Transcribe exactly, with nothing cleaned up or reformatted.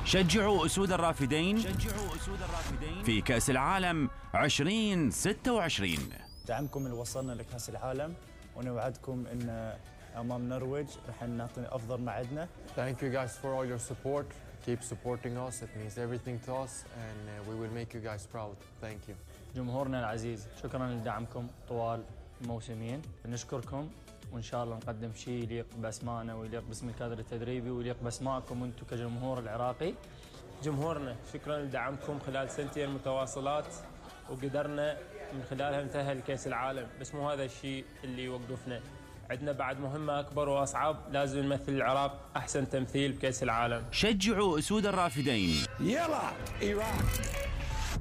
شجعوا أسود الرافدين شجعوا أسود الرافدين في كأس العالم ألفين وستة وعشرين. دعمكم اللي وصلنا لكأس العالم، ونوعدكم إن أمام النرويج رح نعطي أفضل ما عندنا. Thank you guys for all your support. Keep supporting us. It means everything to us, and uh, we will make you guys proud. Thank you. جمهورنا العزيز، شكرا لدعمكم طوال الموسمين. نشكركم، وإن شاء الله نقدم شيء يليق بأسمائنا ويليق باسم الكادر التدريبي ويليق بأسمائكم أنتم كجمهور العراقي. جمهورنا، شكرا لدعمكم خلال سنتين متواصلات، وقدرنا من خلالها نتأهل لكأس العالم، بس مو هذا الشيء اللي يوقفنا. عندنا بعد مهمة أكبر وأصعب، لازم نمثل العراق أحسن تمثيل بكأس العالم. شجعوا أسود الرافدين. يلا إيران.